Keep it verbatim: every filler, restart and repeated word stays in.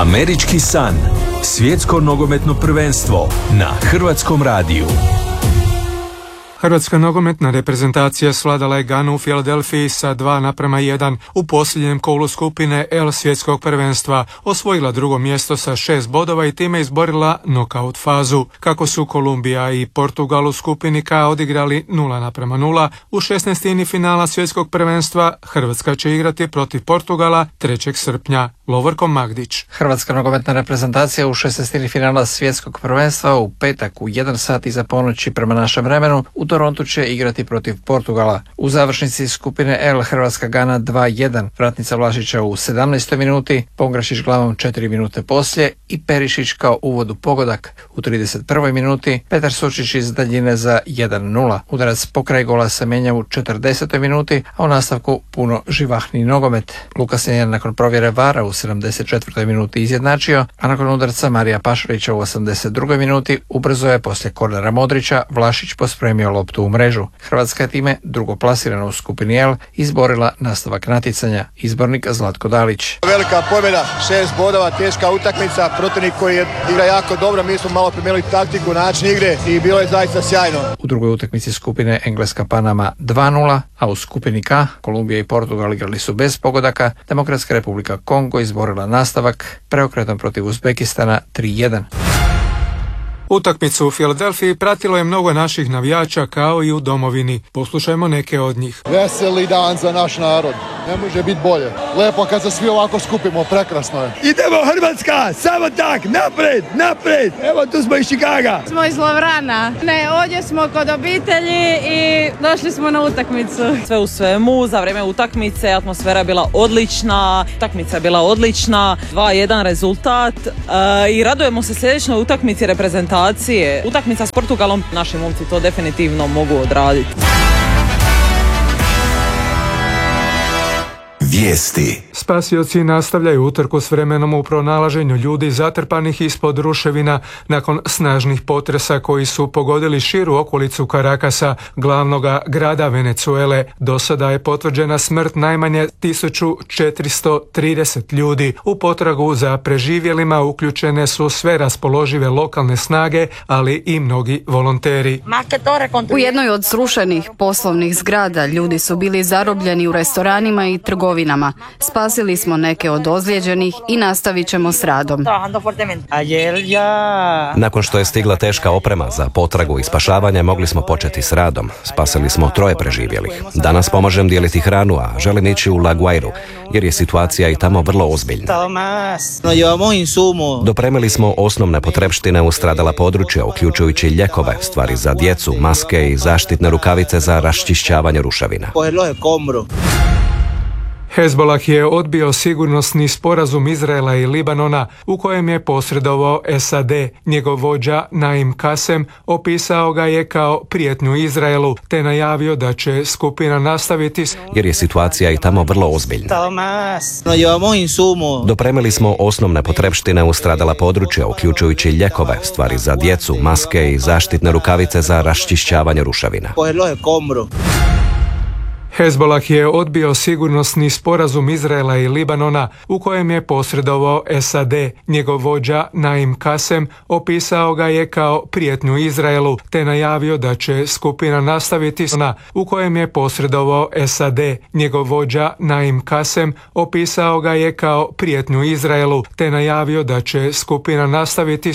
Američki san. Svjetsko nogometno prvenstvo na Hrvatskom radiju. Hrvatska nogometna reprezentacija svladala je Ganu u Filadelfiji sa dva naprema jedan u posljednjem kolu skupine L svjetskog prvenstva, osvojila drugo mjesto sa šest bodova i time izborila nokaut fazu. Kako su Kolumbija i Portugal u skupini K odigrali nula naprema nula, u šesnaestini finala svjetskog prvenstva Hrvatska će igrati protiv Portugala trećeg srpnja. Lovorko Magdić. Hrvatska nogometna reprezentacija u šesnaestini finala svjetskog prvenstva u petak u jedan sat iza ponoći prema našem vremenu u Torontu će igrati protiv Portugala. U završnici skupine L Hrvatska Gana dva jedan, vratnica Vlašića u sedamnaestoj minuti, Pongrašić glavom četiri minute poslije i Perišić kao uvod u pogodak. U trideset prvoj minuti Petar Sučić iz daljine za jedan nula. Udarac pokraj gola se mijenja u četrdesetoj minuti, a u nastavku puno živahni nogomet. Lukas je nakon provjere vara u sedamdeset četvrtoj minuti izjednačio, a nakon udarca Marija Pašarića u osamdeset drugoj minuti ubrzo je poslije kornera Modrića Vlašić pospremio loptu u mrežu. Hrvatska je time drugo plasirana u skupini L izborila nastavak natjecanja. Izbornik Zlatko Dalić. Velika pobjeda, šest bodova, teška utakmica, protivnik koji je igra jako dobro, mi smo malo promijenili taktiku, način igre i bilo je zaista sjajno. U drugoj utakmici skupine Engleska Panama dva nula, a u skupini K Kolumbija i Portugal igrali su bez pogodaka, Demokratska Republika Kongo izborila nastavak preokretom protiv Uzbekistana tri jedan. Utakmicu u Filadelfiji pratilo je mnogo naših navijača kao i u domovini. Poslušajmo neke od njih. Veseli dan za naš narod. Ne može biti bolje. Lepo kad se svi ovako skupimo, prekrasno je. Idemo Hrvatska, samo tak, napred, napred. Evo tu smo iz Čikaga. Smo iz Lovrana. Ne, ovdje smo kod obitelji i došli smo na utakmicu. Sve u svemu, za vrijeme utakmice atmosfera je bila odlična, utakmica je bila odlična, dva jedan rezultat e, i radujemo se sljedećoj utakmici reprezentacije. Utakmica s Portugalom, naši momci to definitivno mogu odraditi. Vijesti. Spasioci nastavljaju utrku s vremenom u pronalaženju ljudi zatrpanih ispod ruševina nakon snažnih potresa koji su pogodili širu okolicu Karakasa, glavnoga grada Venezuele. Do sada je potvrđena smrt najmanje tisuću četiristo trideset ljudi. U potragu za preživjelima uključene su sve raspoložive lokalne snage, ali i mnogi volonteri. U jednoj od srušenih poslovnih zgrada ljudi su bili zarobljeni u restoranima i trgovinama. Spasili smo neke od ozlijeđenih i nastavit ćemo s radom. Nakon što je stigla teška oprema za potragu i spašavanje, mogli smo početi s radom. Spasili smo troje preživjelih. Danas pomažem dijeliti hranu, a želim ići u La Guairu, jer je situacija i tamo vrlo ozbiljna. Dopremili smo osnovne potrepštine u stradala područja, uključujući ljekove, stvari za djecu, maske i zaštitne rukavice za raščišćavanje ruševina. Hezbollah je odbio sigurnosni sporazum Izraela i Libanona u kojem je posredovao S A D. Njegov vođa Naim Kasem opisao ga je kao prijetnju Izraelu te najavio da će skupina nastaviti jer je situacija i tamo vrlo ozbiljna. Dopremili smo osnovne potrepštine u stradala područja, uključujući ljekove, stvari za djecu, maske i zaštitne rukavice za raščišćavanje ruševina. Hezbollah je odbio sigurnosni sporazum Izraela i Libanona u kojem je posredovao S A D. Njegov vođa Naim Kasem opisao ga je kao prijetnju Izraelu te najavio da će skupina nastaviti u kojem je posredovao S A D. Njegov vođa Naim Kasem opisao ga je kao prijetnju Izraelu te najavio da će skupina nastaviti